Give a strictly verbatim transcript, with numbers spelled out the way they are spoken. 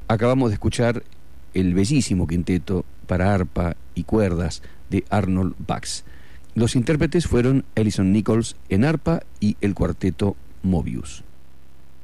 Acabamos de escuchar el bellísimo quinteto para arpa y cuerdas de Arnold Bax. Los intérpretes fueron Ellison Nichols en arpa y el cuarteto Mobius.